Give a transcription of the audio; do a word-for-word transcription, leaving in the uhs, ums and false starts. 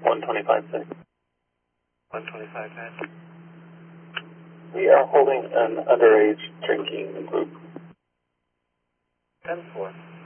one twenty-five six. one twenty-five nine. We are holding an underage drinking group. ten four.